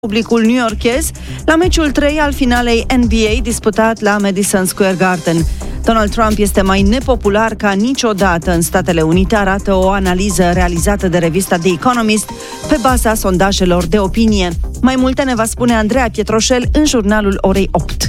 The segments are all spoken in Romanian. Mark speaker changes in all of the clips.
Speaker 1: publicul newyorkez la meciul 3 al finalei NBA disputat la Madison Square Garden. Donald Trump este mai nepopular ca niciodată în Statele Unite, arată o analiză realizată de revista The Economist pe baza sondajelor de opinie. Mai multe ne va spune Andreea Pietroșel în jurnalul orei 8.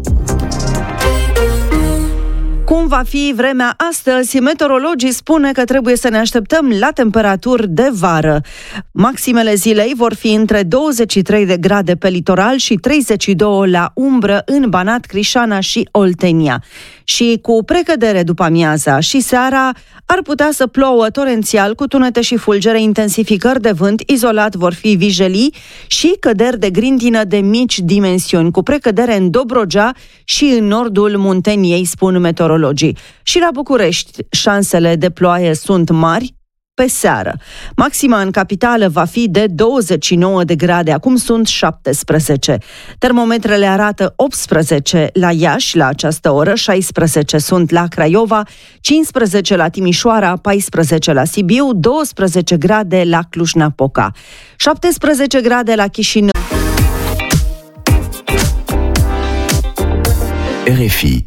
Speaker 1: Cum va fi vremea astăzi? Meteorologii spune că trebuie să ne așteptăm la temperaturi de vară. Maximele zilei vor fi între 23 de grade pe litoral și 32 la umbră în Banat, Crișana și Oltenia. Și cu precădere după amiaza și seara ar putea să plouă torențial cu tunete și fulgere, intensificări de vânt, izolat vor fi vijelii și căderi de grindină de mici dimensiuni, cu precădere în Dobrogea și în nordul Munteniei, spun meteorologii. Și la București șansele de ploaie sunt mari pe seară. Maxima în capitală va fi de 29 de grade, acum sunt 17. Termometrele arată 18 la Iași la această oră, 16 sunt la Craiova, 15 la Timișoara, 14 la Sibiu, 12 grade la Cluj-Napoca, 17 grade la Chișinău.
Speaker 2: RFI.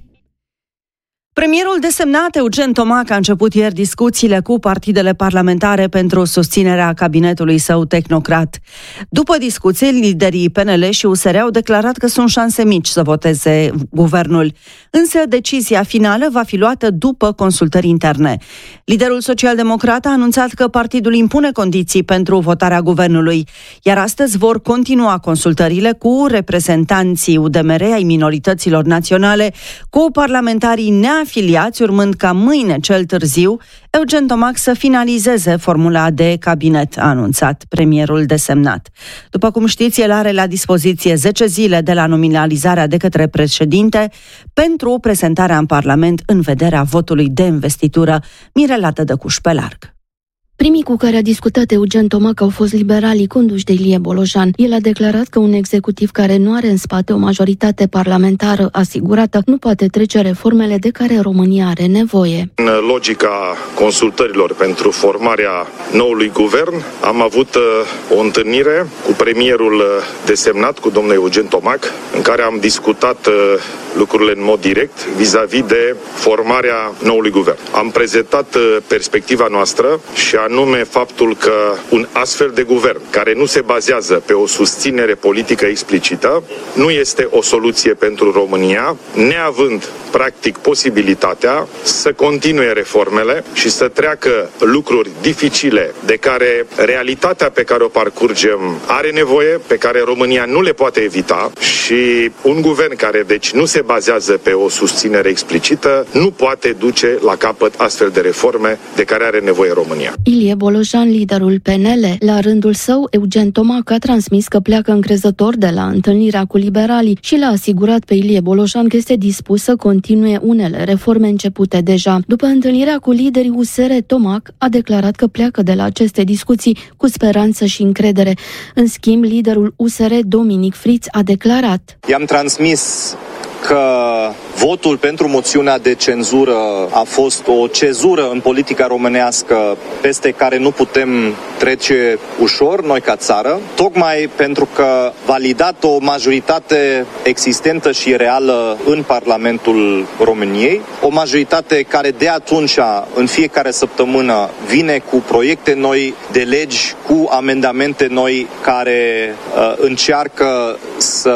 Speaker 1: Premierul desemnat Eugen Tomac a început ieri discuțiile cu partidele parlamentare pentru susținerea cabinetului său tehnocrat. După discuții, liderii PNL și USR au declarat că sunt șanse mici să voteze guvernul, însă decizia finală va fi luată după consultări interne. Liderul social-democrat a anunțat că partidul impune condiții pentru votarea guvernului, iar astăzi vor continua consultările cu reprezentanții UDMR ai minorităților naționale, cu parlamentarii neafiliați, urmând ca mâine cel târziu Eugen Tomac să finalizeze formula de cabinet, a anunțat premierul desemnat. După cum știți, el are la dispoziție 10 zile de la nominalizarea de către președinte pentru prezentarea în Parlament în vederea votului de investitură. Mirela Tădăcuș pe larg.
Speaker 3: Primii cu care a discutat Eugen Tomac au fost liberalii conduși de Ilie Bolojan. El a declarat că un executiv care nu are în spate o majoritate parlamentară asigurată nu poate trece reformele de care România are nevoie.
Speaker 4: În logica consultărilor pentru formarea noului guvern, am avut o întâlnire cu premierul desemnat, cu domnul Eugen Tomac, în care am discutat lucrurile în mod direct vis-a-vis de formarea noului guvern. Am prezentat perspectiva noastră și anume faptul că un astfel de guvern care nu se bazează pe o susținere politică explicită nu este o soluție pentru România, neavând practic posibilitatea să continue reformele și să treacă lucruri dificile de care realitatea pe care o parcurgem are nevoie, pe care România nu le poate evita, și un guvern care deci nu se bazează pe o susținere explicită nu poate duce la capăt astfel de reforme de care are nevoie România.
Speaker 3: Ilie Bolojan, liderul PNL, la rândul său, Eugen Tomac a transmis că pleacă încrezător de la întâlnirea cu liberalii și l-a asigurat pe Ilie Bolojan că este dispus să continue unele reforme începute deja. După întâlnirea cu liderii USR, Tomac a declarat că pleacă de la aceste discuții cu speranță și încredere. În schimb, liderul USR, Dominic Friț, a declarat:
Speaker 5: I-am transmis că votul pentru moțiunea de cenzură a fost o cezură în politica românească peste care nu putem trece ușor noi ca țară, tocmai pentru că validat o majoritate existentă și reală în Parlamentul României, o majoritate care de atunci, în fiecare săptămână, vine cu proiecte noi de legi, cu amendamente noi care încearcă să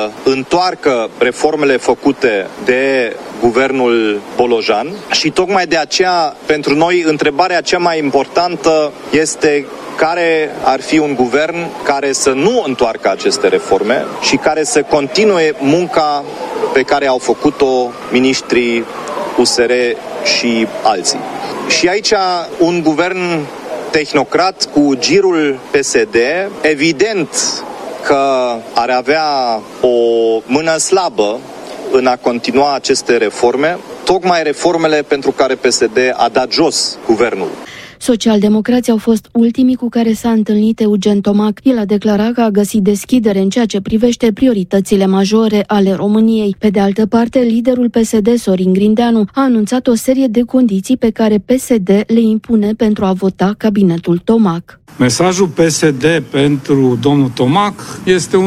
Speaker 5: întoarcă reformele făcute de guvernul Bolojan. Și tocmai de aceea, pentru noi, întrebarea cea mai importantă este care ar fi un guvern care să nu întoarcă aceste reforme și care să continue munca pe care au făcut-o miniștrii USR și alții. Și aici un guvern tehnocrat cu girul PSD, evident că ar avea o mână slabă în a continua aceste reforme, tocmai reformele pentru care PSD a dat jos guvernul.
Speaker 3: Socialdemocrații au fost ultimii cu care s-a întâlnit Eugen Tomac. El a declarat că a găsit deschidere în ceea ce privește prioritățile majore ale României. Pe de altă parte, liderul PSD, Sorin Grindeanu, a anunțat o serie de condiții pe care PSD le impune pentru a vota cabinetul Tomac.
Speaker 6: Mesajul PSD pentru domnul Tomac este